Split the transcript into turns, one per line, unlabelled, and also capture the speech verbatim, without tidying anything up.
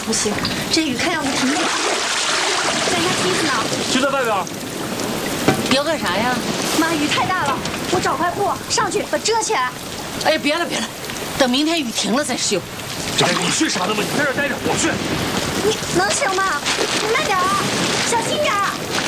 不行，这雨看样子挺大。咱家梯子呢？
就在外边。
要干啥呀？
妈，雨太大了，我找块布上去把遮起来。
哎呀，别了别了，等明天雨停了再修。
哎，你去啥呢嘛？你在这待着，我去。
你能行吗？你慢点啊，小心点。